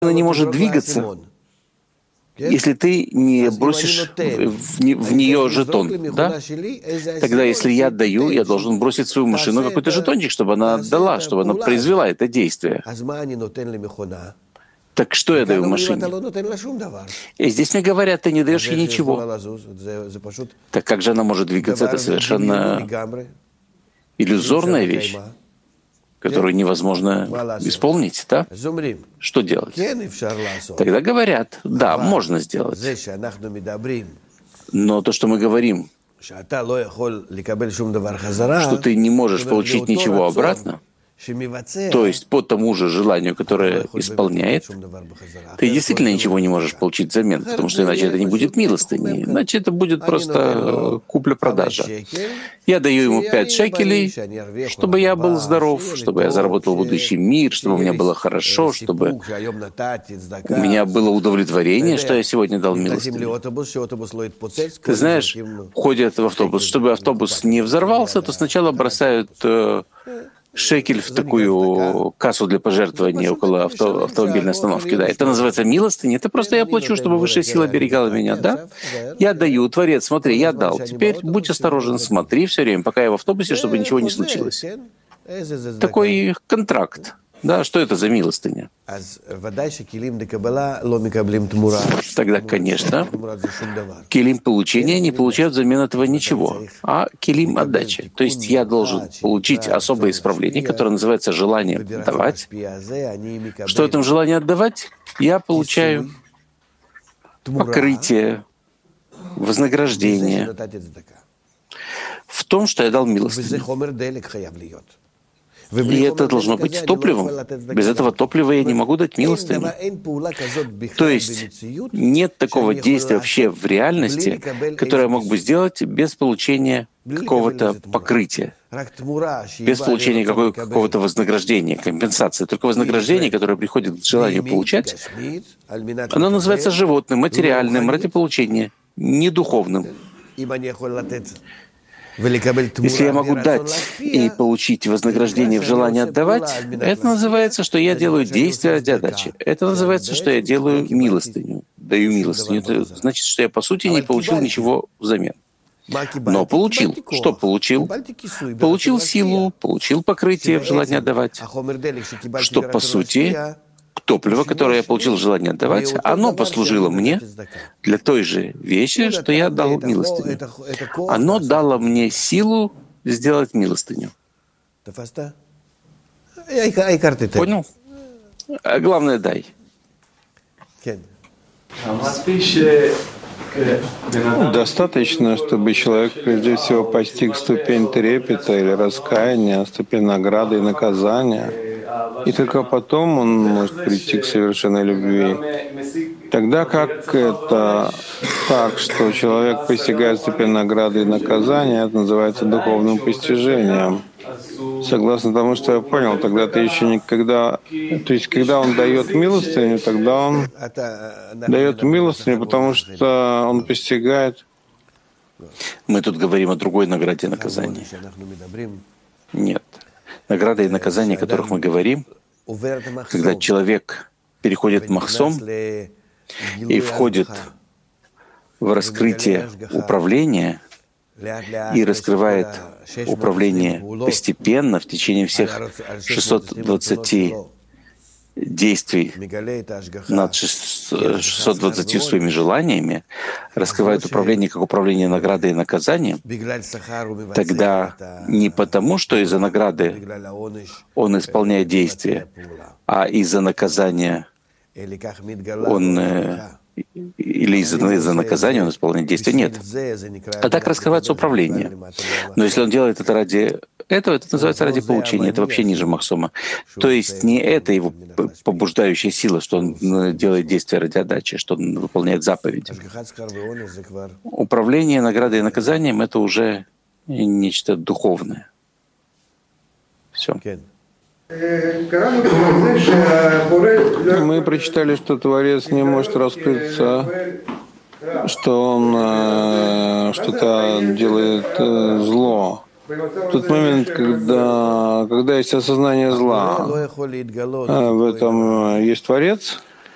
машина не может двигаться, если ты не бросишь в нее жетон, да? Тогда, если я отдаю, я должен бросить в свою машину какой-то жетончик, чтобы она отдала, чтобы она произвела это действие. Так что я даю машине? И здесь мне говорят, ты не даешь ей ничего. Так как же она может двигаться? Это совершенно иллюзорная вещь, которую невозможно исполнить, да? Что делать? Тогда говорят, да, можно сделать. Но то, что мы говорим, что ты не можешь получить ничего обратно, то есть по тому же желанию, которое исполняет, ты действительно ничего не можешь получить взамен, потому что иначе это не будет милостыни, иначе это будет просто купля-продажа. Я даю ему 5 шекелей, чтобы я был здоров, чтобы я заработал будущий мир, чтобы у меня было хорошо, чтобы у меня было удовлетворение, что я сегодня дал милостыню. Ты знаешь, входят в автобус. Чтобы автобус не взорвался, то сначала бросают шекель в такую кассу для пожертвований около автомобильной остановки. Да. Это называется милостыня. Это просто я плачу, чтобы высшая сила оберегала меня. Да? Я даю, Творец, смотри, я дал. Теперь будь осторожен, смотри все время, пока я в автобусе, чтобы ничего не случилось. Такой контракт. Да, что это за милостыня? Тогда, конечно, келим получения не получают взамен этого ничего, а келим отдачи. То есть я должен получить особое исправление, которое называется желание давать. Что в этом желании отдавать? Я получаю покрытие, вознаграждение в том, что я дал милостыню. И это должно быть топливом. Без этого топлива я не могу дать милостыню. То есть нет такого действия вообще в реальности, которое я мог бы сделать без получения какого-то покрытия, без получения какого-то вознаграждения, компенсации. Только вознаграждение, которое приходит к желанию получать, оно называется животным, материальным, ради получения, не духовным. Если я могу дать и получить вознаграждение в желании отдавать, это называется, что я делаю действие ради отдачи. Это называется, что я делаю милостыню, даю милостыню. Это значит, что я, по сути, не получил ничего взамен. Но получил. Что получил? Получил силу, получил покрытие в желании отдавать. Что, по сути, топливо, которое я получил в желании отдавать, оно послужило мне для той же вещи, что я дал милостыню. Оно дало мне силу сделать милостыню. Понял? А главное, дай. Достаточно, чтобы человек прежде всего постиг ступень трепета или раскаяния, ступень награды и наказания, и только потом он может прийти к совершенной любви. Тогда как это так, что человек постигает ступень награды и наказания, это называется духовным постижением. Согласно тому, что я понял, тогда ты еще никогда... То есть, когда он дает милостыню, тогда он дает милостыню, потому что он постигает... Мы тут говорим о другой награде и наказании. Нет. Награда и наказание, о которых мы говорим, когда человек переходит махсом и входит в раскрытие управления и раскрывает управление постепенно в течение всех 620 действий над 620 своими желаниями, раскрывает управление как управление наградой и наказанием, тогда не потому, что из-за награды он исполняет действия, а из-за наказания он или из-за наказания он исполняет действия. Нет. А так раскрывается управление. Но если он делает это ради этого, это называется ради получения. Это вообще ниже махсома. То есть не это его побуждающая сила, что он делает действия ради отдачи, что он выполняет заповеди. Управление наградой и наказанием — это уже нечто духовное. Все. Мы прочитали, что Творец не может раскрыться, что он что-то делает зло. В тот момент, когда есть осознание зла, в этом есть Творец.